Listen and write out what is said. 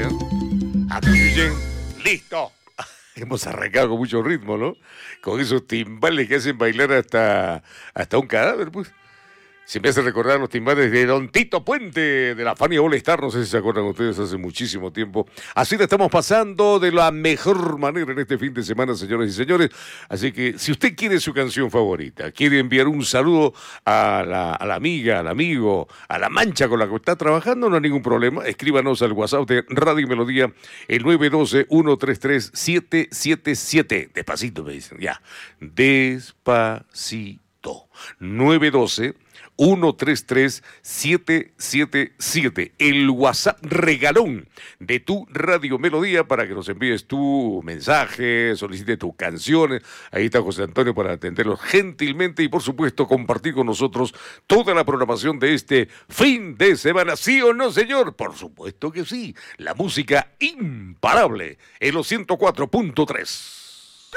¿eh? Atención, listo. Hemos arrancado con mucho ritmo, ¿no? Con esos timbales que hacen bailar hasta un cadáver, pues. Se me hace recordar los timbales de Don Tito Puente, de la Fania All Star, no sé si se acuerdan ustedes, hace muchísimo tiempo. Así la estamos pasando de la mejor manera en este fin de semana, señoras y señores. Así que si usted quiere su canción favorita, quiere enviar un saludo a la amiga, al amigo, a la mancha con la que está trabajando, no hay ningún problema. Escríbanos al WhatsApp de Radio y Melodía, el 912-133-777. Despacito me dicen, ya. Despacito. 912-133-777, el WhatsApp regalón de tu Radio Melodía para que nos envíes tu mensaje, solicites tus canciones. Ahí está José Antonio para atenderlos gentilmente y por supuesto compartir con nosotros toda la programación de este fin de semana. ¿Sí o no, señor? Por supuesto que sí. La música imparable en los 104.3.